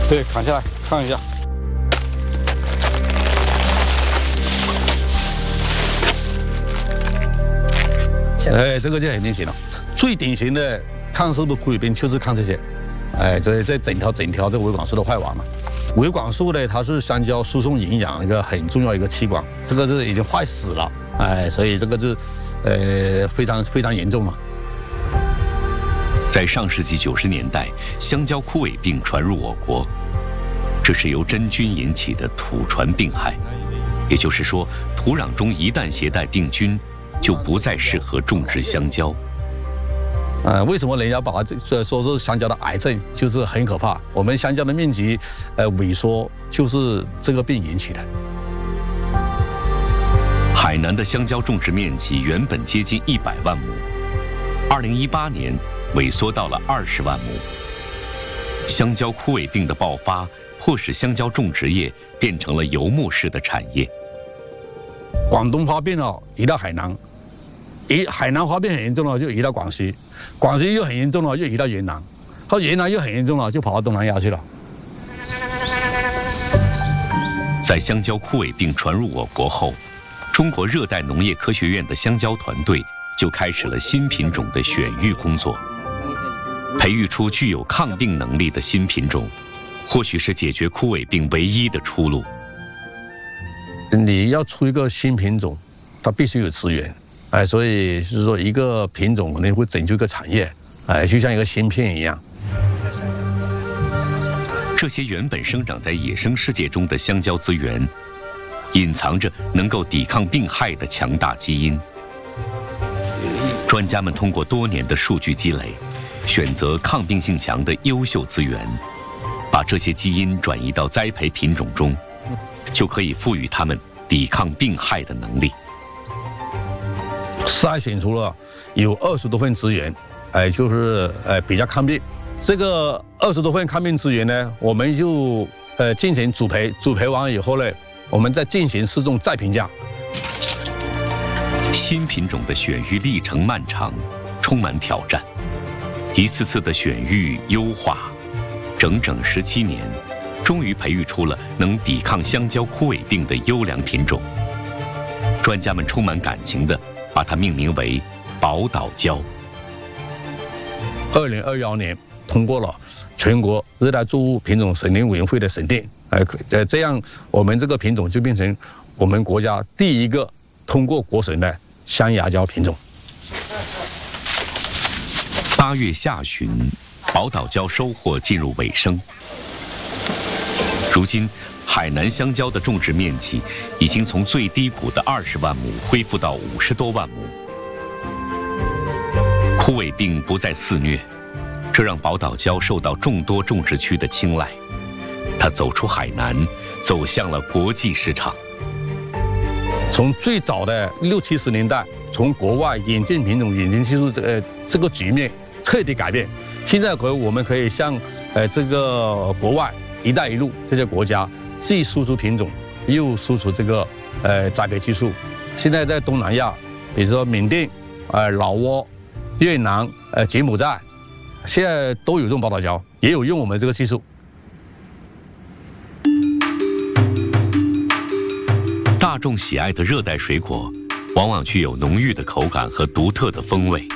对，砍下来看一下。哎，这个就很明显了。最典型的看是不是枯萎病，就是看这些。哎，这整条这维管束都坏完了。维管束呢，它是香蕉输送营养一个很重要一个器官，这个是已经坏死了。哎，所以这个是非常严重了。 在上世纪90年代，香蕉枯萎病传入我国，这是由真菌引起的土传病害。也就是说，土壤中一旦携带病菌，就不再适合种植香蕉。 为什么人家把它说是香蕉的癌症，就是很可怕。我们香蕉的面积萎缩，就是这个病引起的。 海南的香蕉种植面积原本接近100万亩，2018年萎缩到了20万亩。香蕉枯萎病的爆发，迫使香蕉种植业变成了游牧式的产业。 广东发病了，移到海南。海南发病很严重了，就移到广西，广西又很严重了，又移到云南，到云南又很严重了，就跑到东南亚去了。 在香蕉枯萎病传入我国后，中国热带农业科学院的香蕉团队就开始了新品种的选育工作，培育出具有抗病能力的新品种，或许是解决枯萎病唯一的出路。 你要出一个新品种，它必须有资源。哎，所以是说一个品种可能会拯救一个产业，哎，就像一个芯片一样。 这些原本生长在野生世界中的香蕉资源，隐藏着能够抵抗病害的强大基因。专家们通过多年的数据积累，选择抗病性强的优秀资源，把这些基因转移到栽培品种中，就可以赋予它们抵抗病害的能力。 筛选出了有20多份资源，就是比较抗病。这个20多份抗病资源呢，我们就进行主培，主培完以后呢，我们再进行试种再评价。 新品种的选育历程漫长，充满挑战，一次次的选育优化，整整17年，终于培育出了能抵抗香蕉枯萎病的优良品种。专家们充满感情的把它命名为宝岛蕉。 2021年通过了全国热带作物品种审定委员会的审定，这样我们这个品种就变成我们国家第一个通过国审的香芽蕉品种。 8月下旬，宝岛蕉收获进入尾声。如今，海南香蕉的种植面积已经从最低谷的20万亩恢复到50多万亩。枯萎病不再肆虐，这让宝岛蕉受到众多种植区的青睐。它走出海南，走向了国际市场。 从最早的60、70年代，从国外引进品种、引进技术这个局面彻底改变。现在我们可以向这个国外“一带一路”这些国家，既输出品种，又输出这个栽培技术。现在在东南亚，比如说缅甸、老挝、越南、柬埔寨，现在都有种宝岛蕉，也有用我们这个技术。 大众喜爱的热带水果，往往具有浓郁的口感和独特的风味。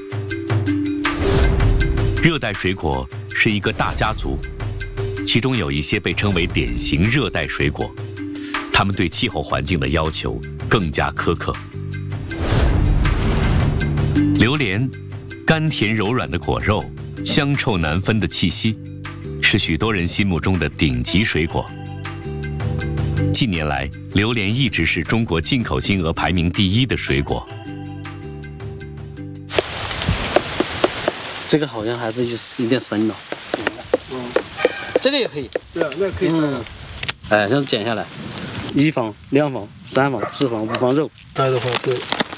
热带水果是一个大家族，其中有一些被称为典型热带水果，它们对气候环境的要求更加苛刻。榴莲，甘甜柔软的果肉，香臭难分的气息，是许多人心目中的顶级水果。近年来，榴莲一直是中国进口金额排名第1的水果。 这个好像还是有点生了。这个也可以。 对啊，那可以摘。 哎，这样剪下来，1房、2房、3房、4房、5房肉。 摘的话，对。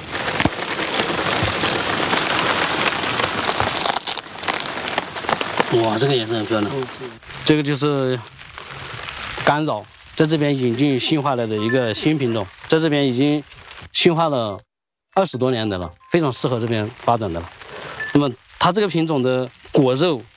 哇，这个颜色很漂亮。这个就是干扰，在这边引进驯化了的一个新品种，在这边已经驯化了20多年的了，非常适合这边发展的了。那么它这个品种的果肉